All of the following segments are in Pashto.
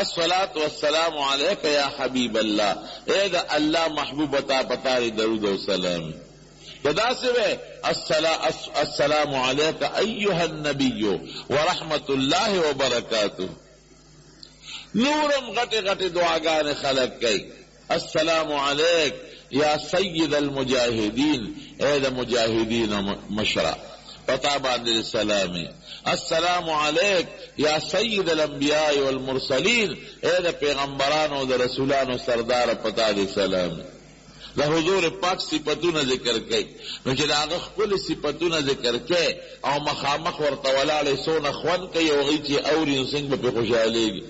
الصلاۃ والسلام علیک یا حبیب اللہ، اے دا اللہ محبوب تا پتاری درود و سلام. دا سوے السلام علیک ایہا النبی ورحمت اللہ وبرکاتہ. نورم غٹے غٹے دعاگان خلق کئی. السلام علیک یا سید المجاہدین، اے دا مجاہدین مشرع پتا باندے سلامی. السلام علیک یا سید الانبیاء والمرسلین، اے دا پیغمبران و دا رسولان و سردار پتا دے سلامی. دا حضور پاک صفتون ذکر کئی نو چی دا اغخ کل صفتون ذکر کئی او مخامخ ورطوالال سون اخوان کئی او غی چی اوری نسنگ پی خوشحالے گی.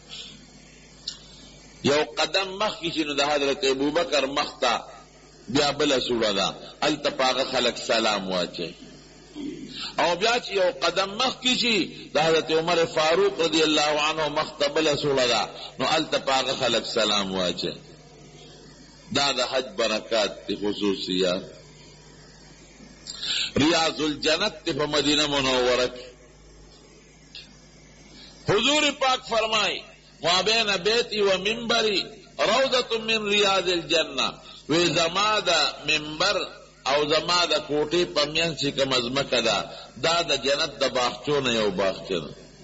یو قدم مخ کشی نو دا حضرت ابوبکر مختا بیا بلا سوڑا دا التپاغ خلق سلام واچے. او بیا چی یو قدم مخ کشی دا حضرت عمر فاروق رضی اللہ عنہ مختا بلا سوڑا دا نو التپاغ خلق سلام واچے. دا دا حج برکات تی خصوصیات. ریاض الجنت تی پا مدینہ منورک. حضور پاک فرمائی ما بین بیتی و منبری روضت من ریاض الجنہ، وی زما دا منبر او زما دا کوٹی پمین سی کم ازمک دا دا جنت دا باغچون یو باغچون.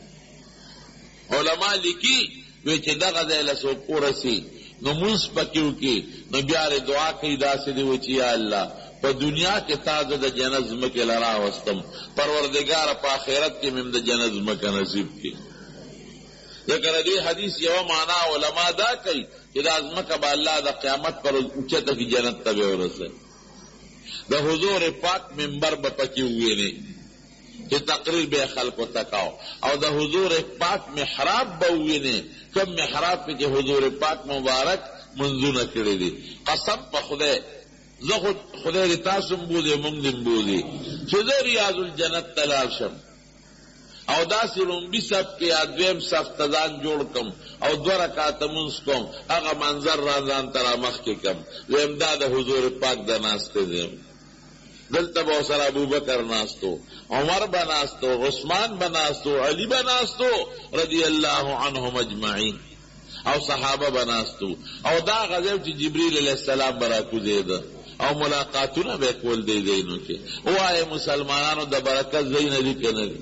علماء لکی وی چی دا غزی لسوکو رسی نو منس پکیو کی نو بیار دعا کی دا سی دیو چی یا اللہ پا دنیا کے تاز دا جنت زمک لرا وستم، پروردگار پا آخرت کی مم دا جنت زمک نصیب کی. لیکن دی حدیث یو معنی علماء دا کئی کہ دا ازمک با اللہ دا قیامت پر اچھتا کی جنت تبی ورسے. دا حضور پاک منبر بپکی ہوئے نے کہ تقریر بے خلق و تکاو، او دا حضور پاک محراب باوئے نے کم محراب پہ کہ حضور پاک مبارک منزونہ کرے دی. قسم پا خدے خدے رتاسم بودے منگدن بودے چیزے ریاض الجنت تلال شم او دا سی رنبی سب کے ادویم صف تزان جوڑ کم او دو رکعت منس کم اگا منظر رازان ترا مخ کے کم و امداد حضور پاک دا ناستے دیم. دلتا بہسر ابو بکر ناستو، عمر بناستو، عثمان بناستو، علی بناستو رضی اللہ عنہم اجمعین، او صحابہ بناستو. او دا غزیو چی جبریل علیہ السلام براکو دیدا او ملاقاتونا بے کول دے دینو کے او آئے مسلمانانو دا برکت زین دی کنگی.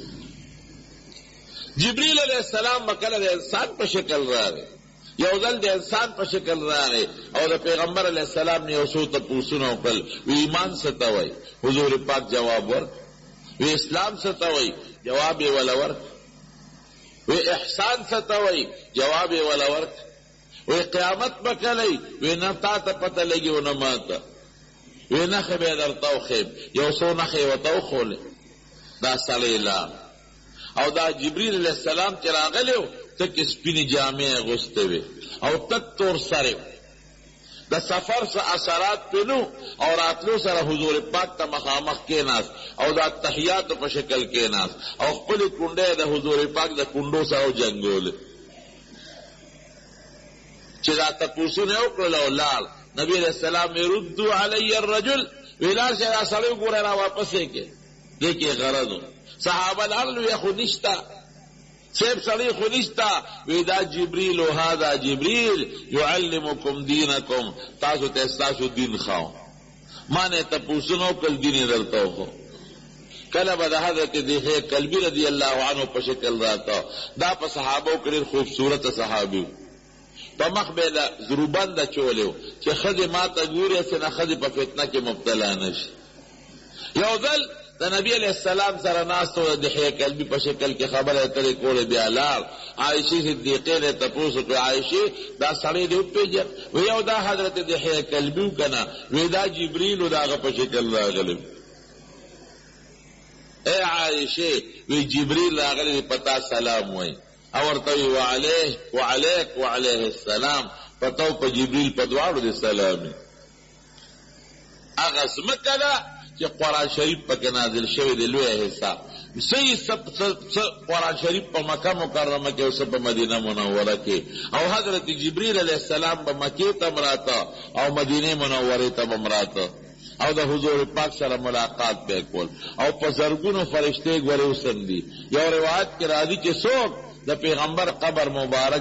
جبریل علیہ السلام مکل دے انسان پا شکل را رہے، یو ذل دے انسان پا شکل را رہے، اور دا پیغمبر علیہ السلام نے اسو تا پوسنو کل وی ایمان ستاوئی، حضور پاک جواب ورک. وی اسلام ستاوئی، جواب والا ورک. وی احسان ستاوئی، جواب والا ورک. وی قیامت بکلی، وی نتا تا پتہ لگی و نماتا، وی نخ بیدرتاو خیب، یو سو نخی و تاو خولے. دا صلی اللہ او دا جبریل علیہ السلام چراغلیو تک سپین جامع غستے ہوئے او تک تور سرے دا سفر سا اثرات پینو اور آتلو سر حضور پاک تا مخامخ کے ناس او دا تحیات پا شکل کے ناس او خپلی کنڈے دا حضور پاک دا کنڈو سر او جنگول چی دا تپوسو نے اکرلو لال نبی علیہ السلام میں ردو علی الرجل ویلار سے دا سڑیو گورے را واپسے کے دیکھئے غرضو صحابہ لالو یا خونشتا سیب صلی خونشتا ویدا جبریل و هذا جبریل یعلمکم دینکم تاسو تستاسو دین خواو مانے تپوسنو کل دین رلتو خو کلب دا حضرت دیخے قلبی رضی اللہ عنہ پشکل راتا دا پا صحابو کریر خوبصورت صحابیو پا مخ بیدا ضروبان دا چولیو چه خد ما تا گوری سنا خد پا فتنہ کے مبتلا نش یو ذل دا نبی علیہ السلام سر ناستو دا دحیہ قلبی پا شکل کی خبر ہے تری کول بیالار عائشی صدیقی نے تپوسو کہ عائشی دا سڑی دیو پی جا ویو دا حضرت دحیہ قلبیو کنا وی دا جبریل دا آغا پا شکل را غلب اے عائشی وی جبریل را غلب پتا سلام وی اورتوی وعلیک وعلیہ السلام پتاو پا جبریل پا دوارو دی سلامی اغس مکلا کہ قرآن شریف پا کے نازل شوی دے لوے حصہ سی سب قرآن شریف پا مکہ مکرمہ کے اسے پا مدینہ منورہ کے او حضرت جبریل علیہ السلام پا مکی تمراتا او مدینہ منورہ تمراتا او دا حضور پاک سر ملاقات پہ کول او پا زرگون فرشتے گورے اسن دی یو روایت کے راضی کے سوک دا پیغمبر قبر مبارک